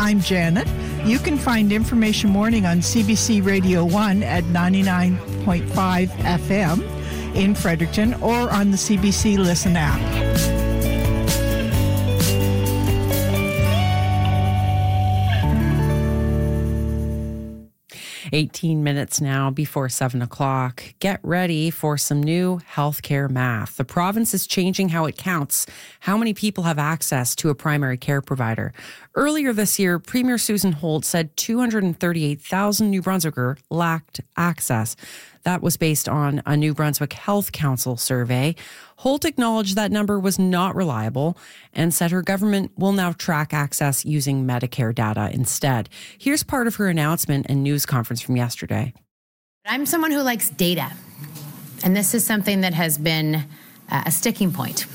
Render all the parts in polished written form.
I'm Janet. You can find Information Morning on CBC Radio 1 at 99.5 FM in Fredericton or on the CBC Listen app. 18 minutes now before 7 o'clock. Get ready for some new healthcare math. The province is changing how it counts how many people have access to a primary care provider. Earlier this year, Premier Susan Holt said 238,000 New Brunswickers lacked access. That was based on a New Brunswick Health Council survey. Holt acknowledged that number was not reliable and said her government will now track access using Medicare data instead. Here's part of her announcement and news conference from yesterday. I'm someone who likes data, and this is something that has been a sticking point.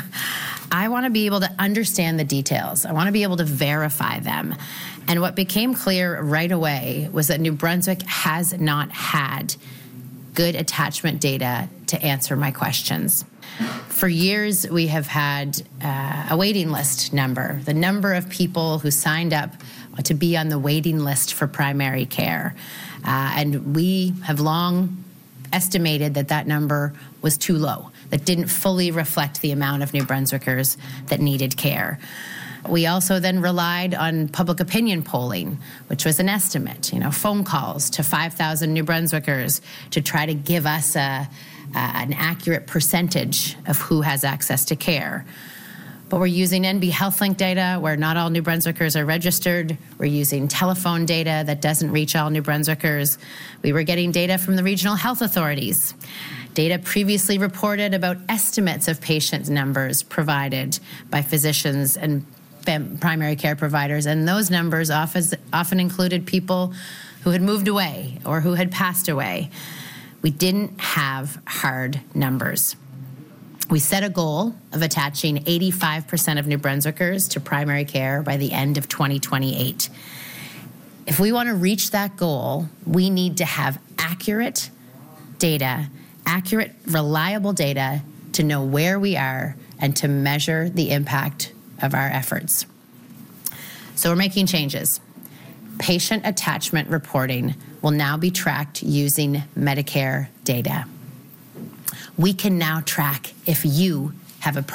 I want to be able to understand the details. I want to be able to verify them. And what became clear right away was that New Brunswick has not had good attachment data to answer my questions. For years, we have had a waiting list number, the number of people who signed up to be on the waiting list for primary care. And we have long estimated that that number was too low, that didn't fully reflect the amount of New Brunswickers that needed care. We also then relied on public opinion polling, which was an estimate, phone calls to 5,000 New Brunswickers to try to give us an accurate percentage of who has access to care. But we're using NB HealthLink data where not all New Brunswickers are registered. We're using telephone data that doesn't reach all New Brunswickers. We were getting data from the regional health authorities. Data previously reported about estimates of patient numbers provided by physicians and primary care providers, and those numbers often included people who had moved away or who had passed away. We didn't have hard numbers. We set a goal of attaching 85% of New Brunswickers to primary care by the end of 2028. If we want to reach that goal, we need to have accurate data, accurate, reliable data to know where we are and to measure the impact of our efforts. So we're making changes. Patient attachment reporting will now be tracked using Medicare data. We can now track if you have a